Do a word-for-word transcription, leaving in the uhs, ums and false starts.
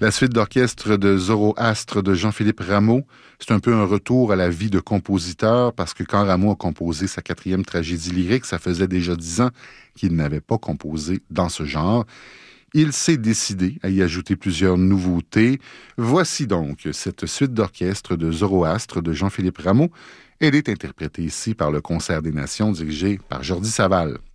La suite d'orchestre de Zoroastre de Jean-Philippe Rameau, c'est un peu un retour à la vie de compositeur parce que quand Rameau a composé sa quatrième tragédie lyrique, ça faisait déjà dix ans qu'il n'avait pas composé dans ce genre. Il s'est décidé à y ajouter plusieurs nouveautés. Voici donc cette suite d'orchestre de Zoroastre de Jean-Philippe Rameau. Elle est interprétée ici par le Concert des Nations dirigé par Jordi Saval.